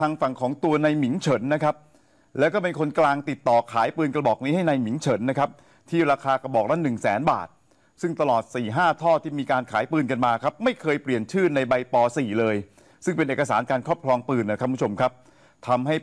ทางฝั่งของตัวนายหมิงเฉินนะครับแล้วก็เป็นคนกลางติดต่อขายปืนกระบอกนี้ให้นายหมิงเฉินนะครับที่ราคากระบอกละ100,000 บาทซึ่งตลอด 4-5 ทอดที่มีการขายปืนกันมาครับไม่เคยเปลี่ยนชื่อในใบป .4 เลยซึ่งเป็นเอกสารการครอบครองปืนนะครับคุณผู้ชมครับทำให้